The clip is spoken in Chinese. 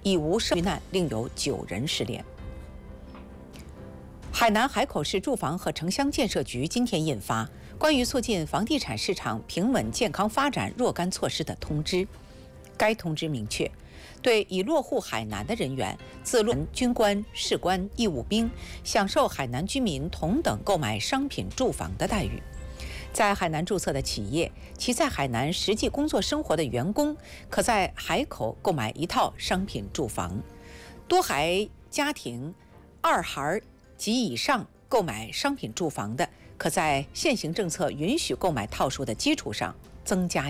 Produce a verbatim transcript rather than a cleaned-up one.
已无生遇难，另有九人失联。海南海口市住房和城乡建设局今天印发关于促进房地产市场平稳健康发展若干措施的通知。该通知明确，对已落户海南的人员，自落军官、士官、义务兵享受海南居民同等购买商品住房的待遇。在海南注册的企业，其在海南实际工作生活的员工，可在海口购买一套商品住房。多孩家庭二孩及以上购买商品住房的，可在现行政策允许购买套数的基础上增加。